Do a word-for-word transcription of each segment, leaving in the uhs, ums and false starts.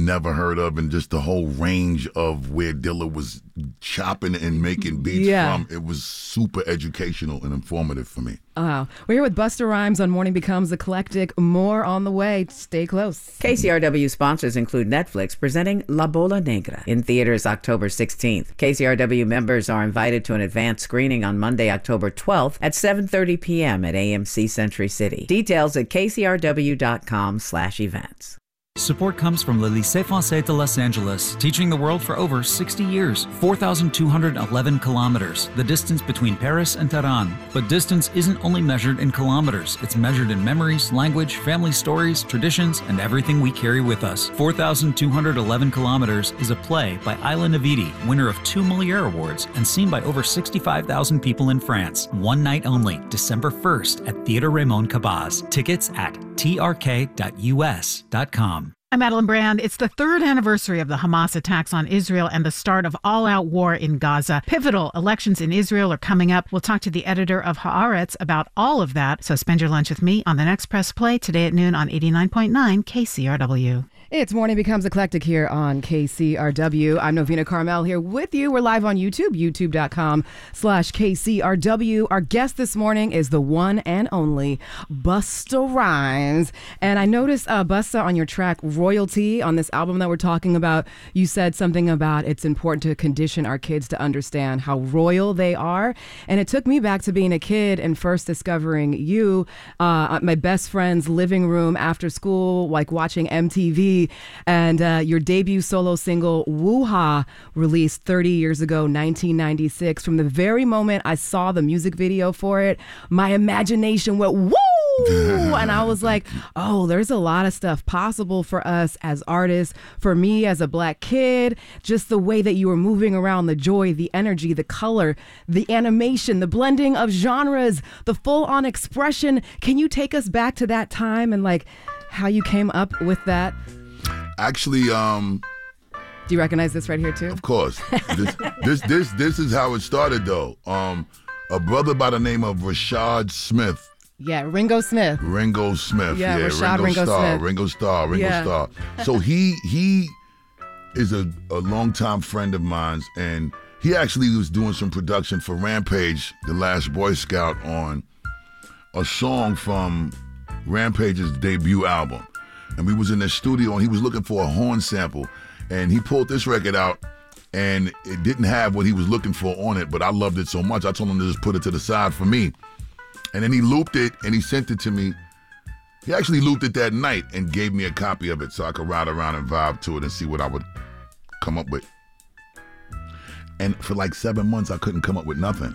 never heard of, and just the whole range of where Dilla was chopping and making beats yeah. from. It was super educational and informative for me. Wow. We're here with Busta Rhymes on Morning Becomes Eclectic. More on the way. Stay close. K C R W sponsors include Netflix presenting La Bola Negra in theaters October sixteenth. K C R W members are invited to an advanced screening on Monday, October twelfth at seven thirty p.m. at A M C Century City. Details at kcrw.com slash events. Support comes from Le Lycée Français de Los Angeles, teaching the world for over sixty years. four thousand two hundred eleven kilometers, the distance between Paris and Tehran. But distance isn't only measured in kilometers. It's measured in memories, language, family stories, traditions, and everything we carry with us. four thousand two hundred eleven kilometers is a play by Ayla Navidi, winner of two Molière Awards, and seen by over sixty-five thousand people in France. One night only, December first at Theatre Raymond Cabaz. Tickets at t r k dot u s dot com. I'm Madeline Brand. It's the third anniversary of the Hamas attacks on Israel and the start of all-out war in Gaza. Pivotal elections in Israel are coming up. We'll talk to the editor of Haaretz about all of that. So spend your lunch with me on the next Press Play today at noon on eighty-nine point nine K C R W. It's Morning Becomes Eclectic here on K C R W. I'm Novena Carmel here with you. We're live on YouTube, youtube.com slash KCRW. Our guest this morning is the one and only Busta Rhymes. And I noticed, uh, Busta, on your track Royalty, on this album that we're talking about, you said something about it's important to condition our kids to understand how royal they are. And it took me back to being a kid and first discovering you, uh, at my best friend's living room after school, like watching M T V. And uh, your debut solo single, Woo-Ha, released thirty years ago, nineteen ninety-six. From the very moment I saw the music video for it, my imagination went, woo! And I was like, oh, there's a lot of stuff possible for us as artists, for me as a black kid, just the way that you were moving around, the joy, the energy, the color, the animation, the blending of genres, the full-on expression. Can you take us back to that time and like how you came up with that? Actually, um, do you recognize this right here too? Of course. This this this this is how it started though. Um, a brother by the name of Rashad Smith. Yeah, Ringo Smith. Ringo Smith. Yeah, yeah Rashad Ringo, Ringo Starr, Smith. Ringo Starr. Ringo Yeah. Starr. So he he is a, a longtime friend of mine, and he actually was doing some production for Rampage, the Last Boy Scout, on a song from Rampage's debut album. And we was in the studio, and he was looking for a horn sample, and he pulled this record out, and it didn't have what he was looking for on it, but I loved it so much, I told him to just put it to the side for me. And then he looped it, and he sent it to me. He actually looped it that night and gave me a copy of it so I could ride around and vibe to it and see what I would come up with. And for like seven months, I couldn't come up with nothing.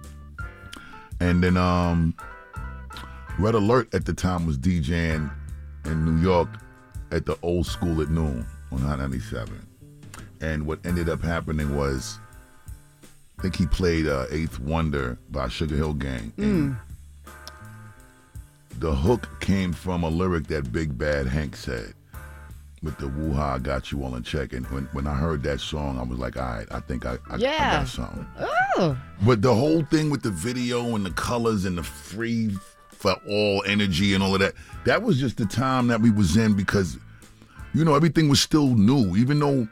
And then um, Red Alert at the time was DJing in New York at the Old School at noon on Hot ninety-seven. And what ended up happening was, I think he played uh, Eighth Wonder by Sugar Hill Gang. And the hook came from a lyric that Big Bad Hank said with the Woo-Ha, got you all in check. And when, when I heard that song, I was like, all right, I think I, I, Yeah. I got something. Oh. But the whole thing with the video and the colors and the free for all energy and all of that, that was just the time that we was in, because, you know, everything was still new. Even though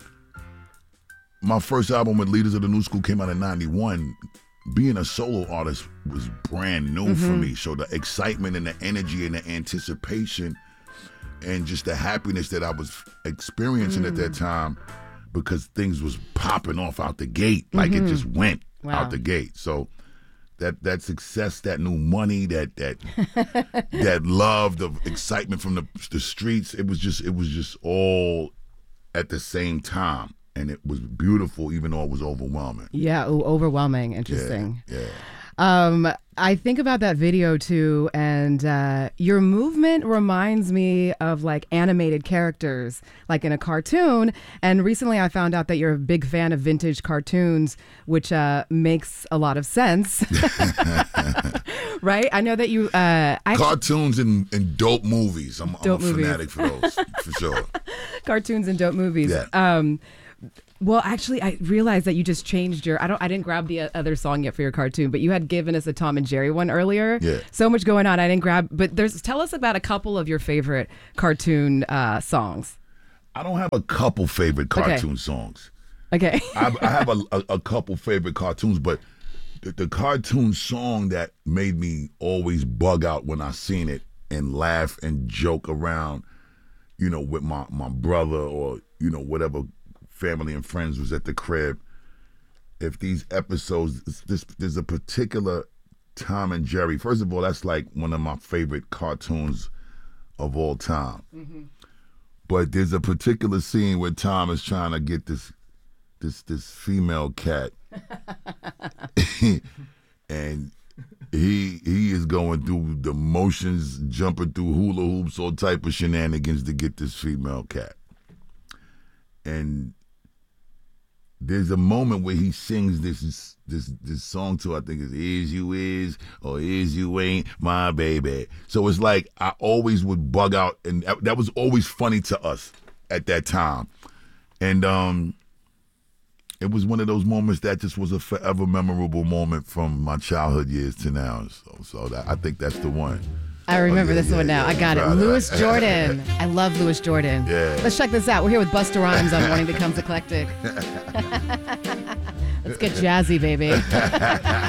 my first album with Leaders of the New School came out in ninety-one, being a solo artist was brand new Mm-hmm. for me. So the excitement and the energy and the anticipation and just the happiness that I was experiencing mm. at that time, because things was popping off out the gate. Like mm-hmm. it just went wow. out the gate. So that that success, that new money, that that that love, the excitement from the the streets, it was just it was just all at the same time. And it was beautiful, even though it was overwhelming. Yeah, ooh, overwhelming. Interesting. Yeah, yeah. Um, I think about that video too, and uh, your movement reminds me of like animated characters, like in a cartoon. And recently I found out that you're a big fan of vintage cartoons, which uh, makes a lot of sense. Right? I know that you... Uh, I Cartoons and, and dope movies. I'm, dope I'm a movies. fanatic for those, for sure. Cartoons and dope movies. Yeah. Um, Well, actually, I realized that you just changed your. I don't. I didn't grab the other song yet for your cartoon, but you had given us a Tom and Jerry one earlier. Yeah. So much going on. I didn't grab. But there's. Tell us about a couple of your favorite cartoon uh, songs. I don't have a couple favorite cartoon okay. songs. Okay. I, I have a, a, a couple favorite cartoons, but the, the cartoon song that made me always bug out when I seen it and laugh and joke around, you know, with my, my brother or, you know, whatever family and friends was at the crib. If these episodes, this, there's a particular Tom and Jerry. First of all, that's like one of my favorite cartoons of all time. Mm-hmm. But there's a particular scene where Tom is trying to get this this this female cat, and he he is going through the motions, jumping through hula hoops, all type of shenanigans to get this female cat. And there's a moment where he sings this this this song to, I think it's Is You Is or Is You Ain't My Baby. So it's like I always would bug out, and that was always funny to us at that time. And um, it was one of those moments that just was a forever memorable moment from my childhood years to now. So, so that, I think that's the one. I remember oh, yeah, this yeah, one now. Yeah, I got it. right, Louis right. Jordan. I love Louis Jordan. Yeah. Let's check this out. We're here with Busta Rhymes on Morning Becomes Eclectic. Let's get jazzy, baby.